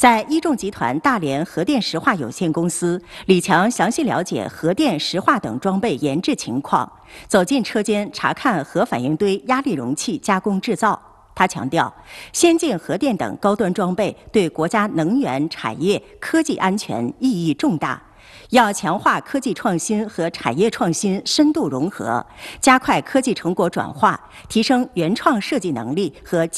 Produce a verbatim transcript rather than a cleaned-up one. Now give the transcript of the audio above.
在一众集团大连核电石化有限公司，李强详细了解核电石化等装备研制情况，走进车间查看核反应堆压力容器加工制造。他强调，先进核电等高端装备对国家能源产业科技安全意义重大，要强化科技创新和产业创新深度融合，加快科技成果转化，提升原创设计能力和